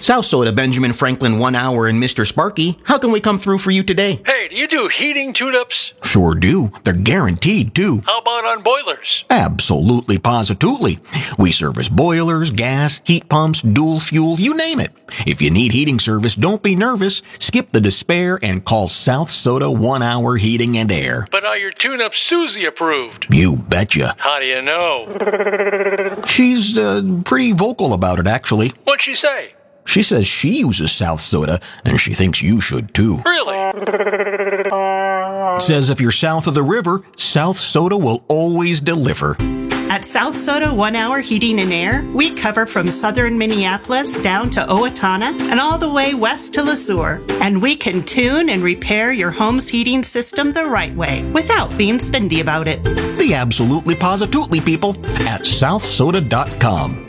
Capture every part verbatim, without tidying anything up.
South Soda, Benjamin Franklin, One Hour, and Mister Sparky. How can we come through for you today? Hey, do you do heating tune-ups? Sure do. They're guaranteed, too. How about on boilers? Absolutely, positively. We service boilers, gas, heat pumps, dual fuel, you name it. If you need heating service, don't be nervous. Skip the despair and call South Soda One Hour Heating and Air. But are your tune-ups Susie approved? You betcha. How do you know? She's uh, pretty vocal about it, actually. What'd she say? She says she uses South Soda, and she thinks you should too. Really? Says if you're south of the river, South Soda will always deliver. At South Soda One Hour Heating and Air, we cover from southern Minneapolis down to Owatonna and all the way west to Le Sueur. And we can tune and repair your home's heating system the right way without being spendy about it. The absolutely positively people at south soda dot com.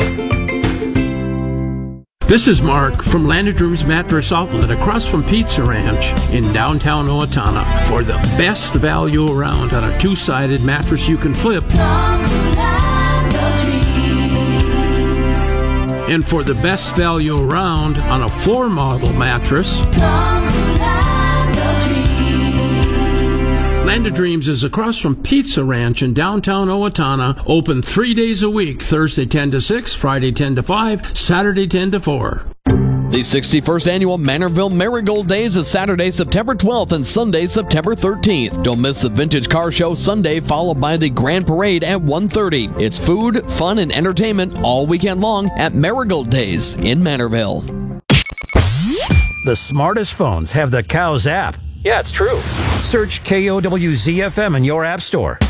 This is Mark from Land of Dreams Mattress Outlet across from Pizza Ranch in downtown Owatonna for the best value around on a two-sided mattress you can flip. Come to Land of Dreams. And for the best value around on a floor model mattress. Come to Land of Dreams. Land of Dreams is across from Pizza Ranch in downtown Owatonna, open three days a week, Thursday ten to six, Friday ten to five, Saturday ten to four. The sixty-first Annual Manorville Marigold Days is Saturday, September twelfth and Sunday, September thirteenth. Don't miss the Vintage Car Show Sunday, followed by the Grand Parade at one thirty. It's food, fun, and entertainment all weekend long at Marigold Days in Manorville. The smartest phones have the Cows app. Yeah, it's true. Search K O W Z F M in your app store.